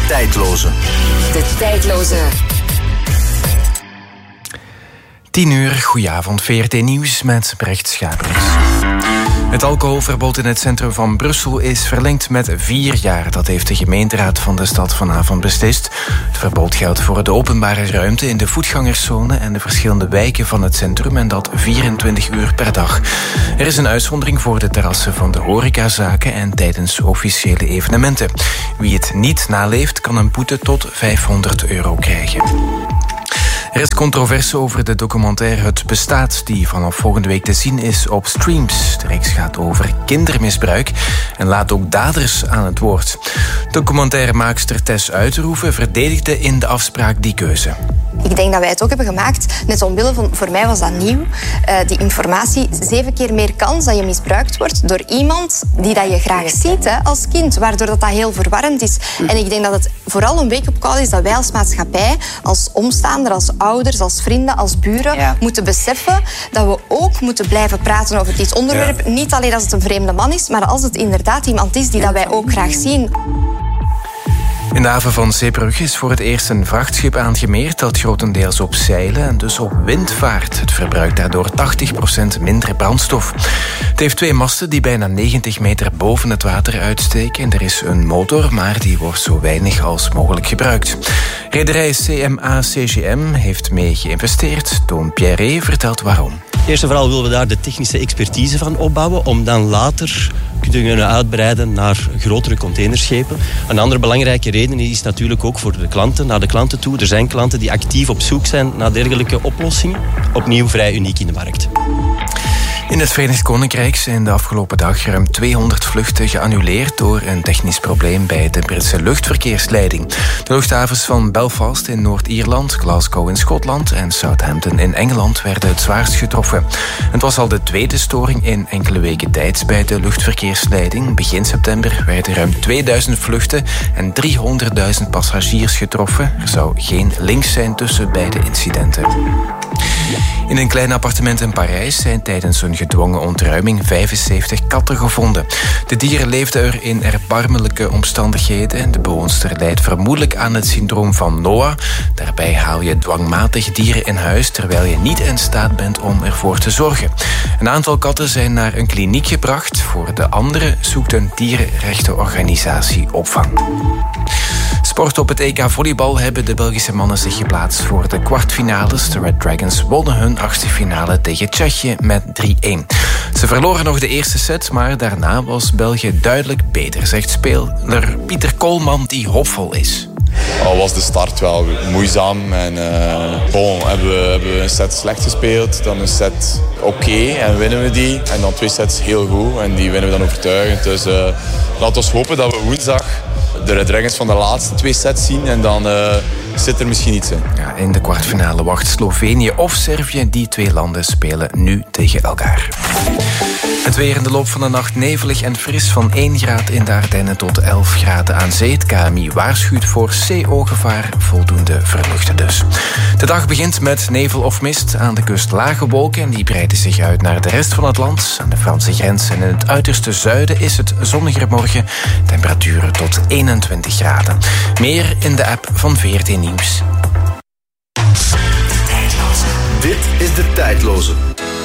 tijdloze. De tijdloze. 10:00, goedenavond, VRT Nieuws met Brecht Schaberings. Het alcoholverbod in het centrum van Brussel is verlengd met 4 jaar. Dat heeft de gemeenteraad van de stad vanavond beslist. Het verbod geldt voor de openbare ruimte in de voetgangerszone en de verschillende wijken van het centrum, en dat 24 uur per dag. Er is een uitzondering voor de terrassen van de horecazaken en tijdens officiële evenementen. Wie het niet naleeft, kan een boete tot €500 krijgen. Er is controverse over de documentaire Het Bestaat, die vanaf volgende week te zien is op Streams. De reeks gaat over kindermisbruik en laat ook daders aan het woord. Documentairemaakster Tess Uiterhoeven verdedigde in de afspraak die keuze. Ik denk dat wij het ook hebben gemaakt, net omwille van, voor mij was dat nieuw, die informatie 7 keer meer kans dat je misbruikt wordt door iemand die dat je graag ziet hè, als kind, waardoor dat heel verwarrend is. En ik denk dat het vooral een wake-up call is dat wij als maatschappij, als omstaander, als ouders, als vrienden, als buren, moeten beseffen dat we ook moeten blijven praten over dit onderwerp. Ja. Niet alleen als het een vreemde man is, maar als het inderdaad iemand is die dat wij ook graag zien. In de haven van Zeebrugge is voor het eerst een vrachtschip aangemeerd dat grotendeels op zeilen en dus op wind vaart. Het verbruikt daardoor 80% minder brandstof. Het heeft 2 masten die bijna 90 meter boven het water uitsteken. Er is een motor, maar die wordt zo weinig als mogelijk gebruikt. Rederij CMA-CGM heeft mee geïnvesteerd. Toon Pierre vertelt waarom. Eerst en vooral willen we daar de technische expertise van opbouwen om dan later te kunnen uitbreiden naar grotere containerschepen. Een andere belangrijke reden is natuurlijk ook voor de klanten, naar de klanten toe. Er zijn klanten die actief op zoek zijn naar dergelijke oplossingen. Opnieuw vrij uniek in de markt. In het Verenigd Koninkrijk zijn de afgelopen dag ruim 200 vluchten geannuleerd door een technisch probleem bij de Britse luchtverkeersleiding. De luchthavens van Belfast in Noord-Ierland, Glasgow in Schotland en Southampton in Engeland werden het zwaarst getroffen. Het was al de 2e storing in enkele weken tijd bij de luchtverkeersleiding. Begin september werden ruim 2000 vluchten en 300.000 passagiers getroffen. Er zou geen link zijn tussen beide incidenten. In een klein appartement in Parijs zijn tijdens een gedwongen ontruiming 75 katten gevonden. De dieren leefden er in erbarmelijke omstandigheden. De bewoonster lijdt vermoedelijk aan het syndroom van Noah. Daarbij haal je dwangmatig dieren in huis terwijl je niet in staat bent om ervoor te zorgen. Een aantal katten zijn naar een kliniek gebracht. Voor de andere zoekt een dierenrechtenorganisatie opvang. Sport op het EK volleybal hebben de Belgische mannen zich geplaatst voor de kwartfinales. De Red Dragons wonnen hun 8e finale tegen Tsjechië met 3-1. Ze verloren nog de eerste set, maar daarna was België duidelijk beter, zegt speler Pieter Koolman, die hoopvol is. Al was de start wel moeizaam en hebben we een set slecht gespeeld, dan een set oké en winnen we die. En dan 2 sets heel goed en die winnen we dan overtuigend. Dus laten we hopen dat we woensdag de Red Dragons van de laatste 2 sets zien en dan zit er misschien iets in. Ja, in de kwartfinale wacht Slovenië of Servië. Die 2 landen spelen nu tegen elkaar. Het weer in de loop van de nacht nevelig en fris van 1 graad in de Ardennen tot 11 graden aan zee. Het KMI waarschuwt voor CO-gevaar, voldoende verluchten dus. De dag begint met nevel of mist. Aan de kust lage wolken en die breiden zich uit naar de rest van het land. Aan de Franse grens en in het uiterste zuiden is het zonniger morgen. Temperaturen tot 21 graden. Meer in de app van VRT Nieuws. Dit is de tijdloze.